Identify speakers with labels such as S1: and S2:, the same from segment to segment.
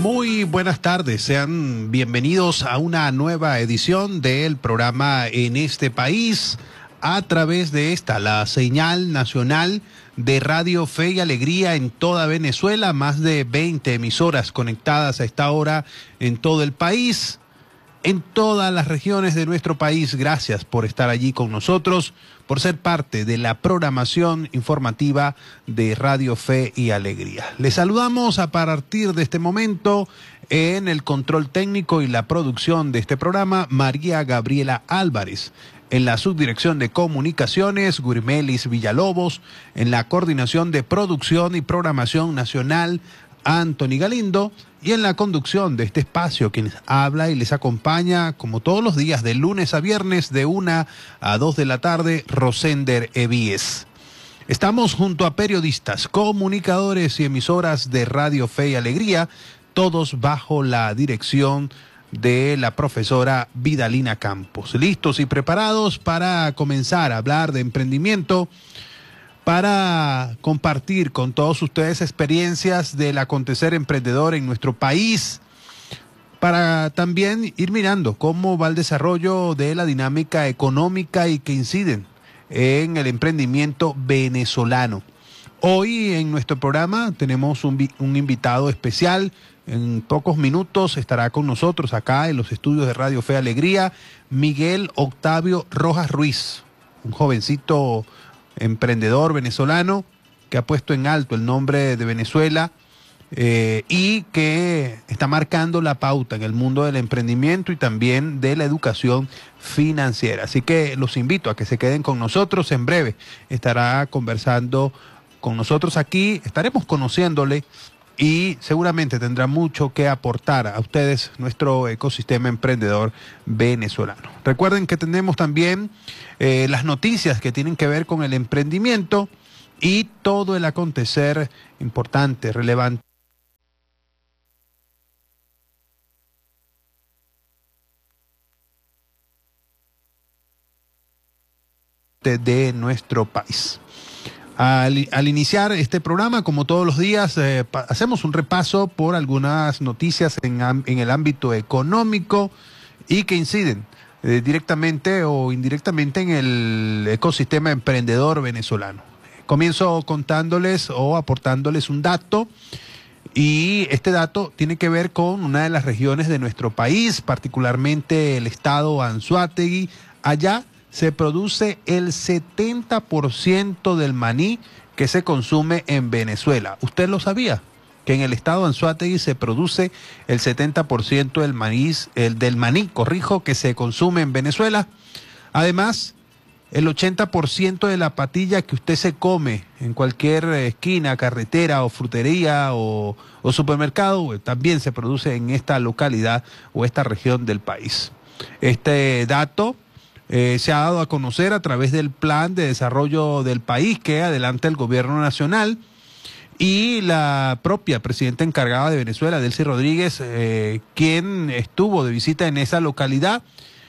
S1: Muy buenas tardes, sean bienvenidos a una nueva edición del programa En este País a través de esta, la señal nacional de Radio Fe y Alegría en toda Venezuela, más de 20 emisoras conectadas a esta hora en todo el país, en todas las regiones de nuestro país. Gracias por estar allí con nosotros, por ser parte de la programación informativa de Radio Fe y Alegría. Les saludamos a partir de este momento en el control técnico y la producción de este programa, María Gabriela Álvarez. En la subdirección de comunicaciones, Gurmelis Villalobos. En la coordinación de producción y programación nacional, Anthony Galindo. Y en la conducción de este espacio, quien habla y les acompaña, como todos los días, de lunes a viernes, de 1 a 2 de la tarde, Rosender Evíes. Estamos junto a periodistas, comunicadores y emisoras de Radio Fe y Alegría, todos bajo la dirección de la profesora Vidalina Campos. Listos y preparados para comenzar a hablar de emprendimiento, para compartir con todos ustedes experiencias del acontecer emprendedor en nuestro país, para también ir mirando cómo va el desarrollo de la dinámica económica y que inciden en el emprendimiento venezolano. Hoy en nuestro programa tenemos un invitado especial. En pocos minutos estará con nosotros acá en los estudios de Radio Fe y Alegría, Miguel Octavio Rojas Ruiz, un jovencito emprendedor venezolano que ha puesto en alto el nombre de Venezuela y que está marcando la pauta en el mundo del emprendimiento y también de la educación financiera. Así que los invito a que se queden con nosotros. En breve estará conversando con nosotros aquí, estaremos conociéndole y seguramente tendrá mucho que aportar a ustedes, nuestro ecosistema emprendedor venezolano. Recuerden que tenemos también las noticias que tienen que ver con el emprendimiento y todo el acontecer importante, relevante de nuestro país. Al iniciar este programa, como todos los días, hacemos un repaso por algunas noticias en el ámbito económico y que inciden directamente o indirectamente en el ecosistema emprendedor venezolano. Comienzo contándoles o aportándoles un dato, y este dato tiene que ver con una de las regiones de nuestro país, particularmente el estado Anzoátegui. Allá se produce el 70% del maní que se consume en Venezuela. ¿Usted lo sabía? Que en el estado de Anzoátegui se produce el 70% del maní, que se consume en Venezuela. Además, el 80% de la patilla que usted se come en cualquier esquina, carretera o frutería o supermercado, también se produce en esta localidad o esta región del país. Este dato se ha dado a conocer a través del plan de desarrollo del país que adelanta el gobierno nacional, y la propia presidenta encargada de Venezuela, Delcy Rodríguez, quien estuvo de visita en esa localidad,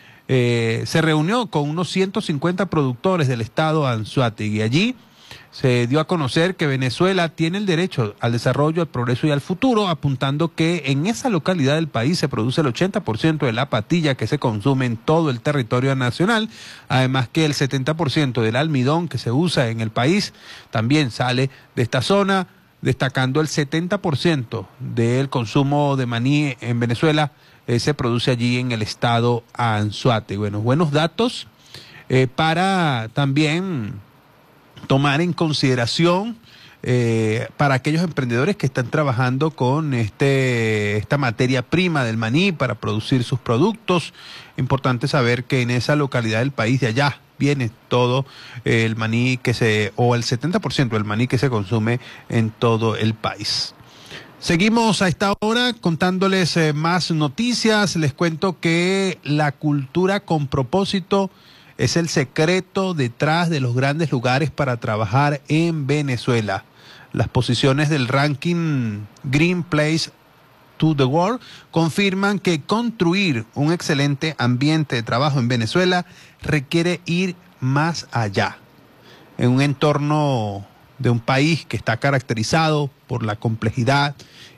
S1: se reunió con unos 150 productores del estado Anzoátegui. Allí se dio a conocer que Venezuela tiene el derecho al desarrollo, al progreso y al futuro, apuntando que en esa localidad del país se produce el 80% de la patilla que se consume en todo el territorio nacional, además que el 70% del almidón que se usa en el país también sale de esta zona, destacando el 70% del consumo de maní en Venezuela se produce allí en el estado Anzoátegui. Bueno, buenos datos para también tomar en consideración para aquellos emprendedores que están trabajando con esta materia prima del maní para producir sus productos. Importante saber que en esa localidad del país de allá viene todo el maní o el 70% del maní que se consume en todo el país. Seguimos a esta hora contándoles más noticias. Les cuento que la cultura con propósito es el secreto detrás de los grandes lugares para trabajar en Venezuela. Las posiciones del ranking Green Place to the World confirman que construir un excelente ambiente de trabajo en Venezuela requiere ir más allá. En un entorno de un país que está caracterizado por la complejidad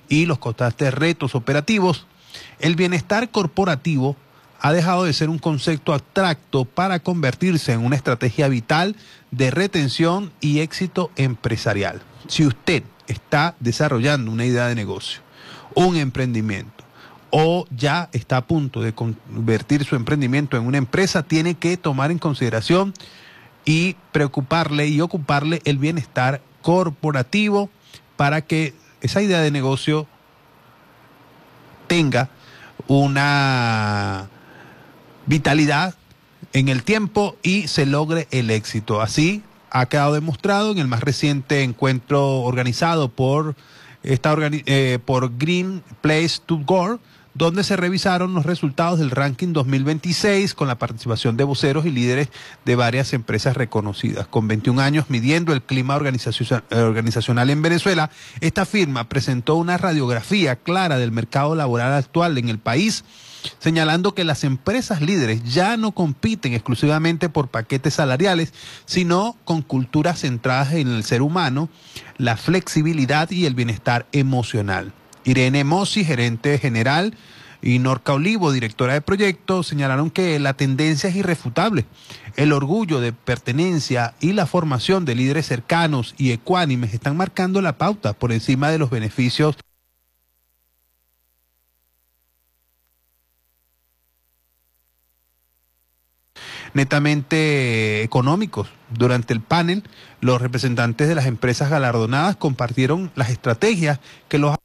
S1: y los constantes retos operativos, el bienestar corporativo ha dejado de ser un concepto abstracto para convertirse en una estrategia vital de retención y éxito empresarial. Si usted está desarrollando una idea de negocio, un emprendimiento, o ya está a punto de convertir su emprendimiento en una empresa, tiene que tomar en consideración y preocuparle y ocuparle el bienestar corporativo para que esa idea de negocio tenga una vitalidad en el tiempo y se logre el éxito. Así ha quedado demostrado en el más reciente encuentro organizado por Green Place to Go, donde se revisaron los resultados del ranking 2026 con la participación de voceros y líderes de varias empresas reconocidas. Con 21 años midiendo el clima organizacional en Venezuela, esta firma presentó una radiografía clara del mercado laboral actual en el país, señalando que las empresas líderes ya no compiten exclusivamente por paquetes salariales, sino con culturas centradas en el ser humano, la flexibilidad y el bienestar emocional. Irene Mossi, gerente general, y Norca Olivo, directora de proyectos, señalaron que la tendencia es irrefutable. El orgullo de pertenencia y la formación de líderes cercanos y ecuánimes están marcando la pauta por encima de los beneficios netamente económicos. Durante el panel, los representantes de las empresas galardonadas compartieron las estrategias que los